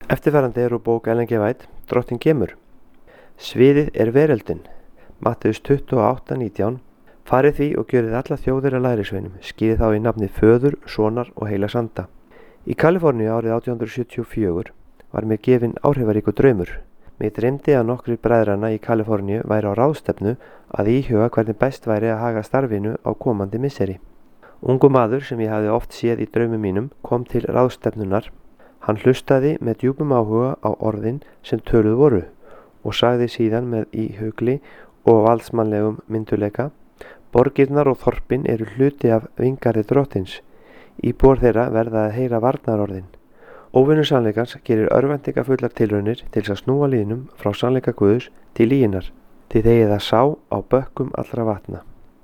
Eftirfarandi er úr bók Ellen G. White, Drottinn kemur. Sviðið er veröldin. Matteus 28:19. Farið því og gjörið alla þjóðir að lærisveinum, skýrið þá í nafni Föður, Sonar og Heilags Anda. Í Kaliforníu árið 1874 var mér gefinn áhrifaríkur draumur. Mig dreymdi að nokkrir bræðranna í Kaliforníu væri á ráðstefnu að íhuga hvernig best væri að haga starfinu á komandi misseri. Ungur maður sem ég hafði oft séð í draumum mínum kom til ráðstefnunar. Hann hlustaði með djúpum áhuga á orðin sem töluð voru og sagði síðan með íhugli og valdsmannlegum myndugleika: borgirnar og þorpin eru hluti af vingarði drottins. Íbúar þeirra verða að heyra varnarorðin. Óvinur sannleikans gerir örvæntingafullar tilraunir til að snúa liðnum frá sannleika Guðs til lyginnar, því þegið það sá á bökkum allra vatna.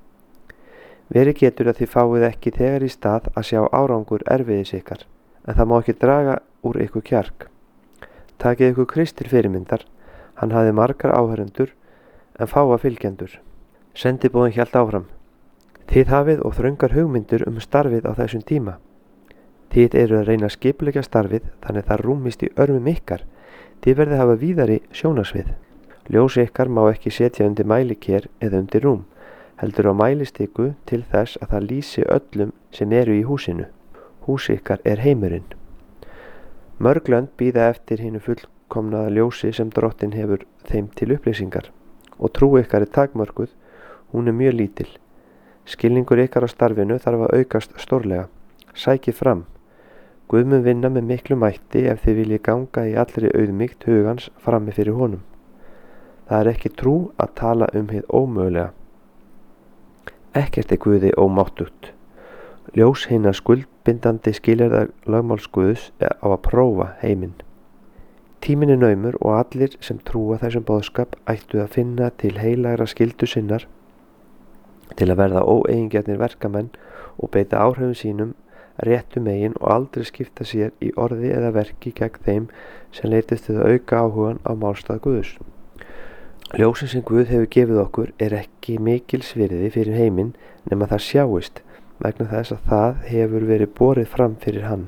Verið getur að þið fáið ekki þegar í stað að sjá árangur erfiðis ykkar, en það má ekki draga úr ykkur kjark. Takið ykkur Krist til fyrirmyndar, hann hafði margar áhörendur en fáa fylgjendur. Sendiboðinn hélt áfram: þið hafið og þröngar hugmyndir starfið á þessum tíma. Þið eru að reyna að skipuleggja starfið þannig það rúmist í örmum ykkar. Þið verðið hafa víðari sjónarsvið. Ljós ykkar má ekki setja undir mæliker eða undir rúm, heldur á mælistiku til þess að það lýsi öllum sem eru í húsinu. Hús ykkar er heimurinn. Mörg lönd bíða eftir hinu fullkomnaða ljósi sem Drottinn hefur þeim til upplýsingar og trú ykkar er takmörkuð, hún er mjög lítil. Skilningur ykkar á starfinu þarf að aukast stórlega. Sækið fram. Guð mun vinna með miklu mætti ef þið viljið ganga í allri auðmýkt hugans frammi fyrir honum. Það er ekki trú að tala hið ómögulega. Ekkert er Guði ómáttugt. Ljós hinna skuldbindandi skilyrða lögmáls Guðs á að prófa heiminn. Tíminn er naumur og allir sem trúa þessum boðskap ættu að finna til heilagra skyldu sinnar til að verða óeigingjarnir verkamenn og beita áhrifum sínum réttu megin og aldrei skipta sér í orði eða verki gegn þeim sem leitast til að auka áhugan á málstað Guðs. Ljósin sem Guð hefur gefið okkur er ekki mikils virði fyrir heiminn nema það sjáist vegna þess að það hefur verið borið fram fyrir hann.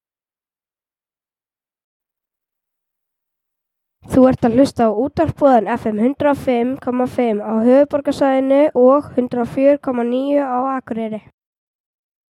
Þú ert að hlusta á útvarpsboðan FM 105,5 á höfuðborgarsvæðinu og 104,9 á Akureyri.